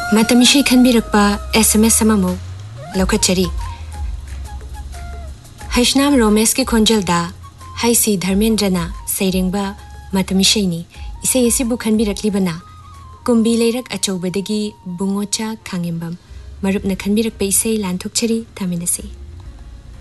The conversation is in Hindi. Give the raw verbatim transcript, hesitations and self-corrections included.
मतमिशे खनबिरकपा एसएमएस सममो लौखचरी हैशनाम रोमेश के खोंजलदा हाइसी धर्मेंद्रना सैरेंबा मतमिशेनी इसे इसे बुखनबिरकलिबना कुंबी लेरक अचौबदगी बुंगोचा खांगेंबम मरुपना खनबिरकपा इसे लानथोकचरी थामिनसी।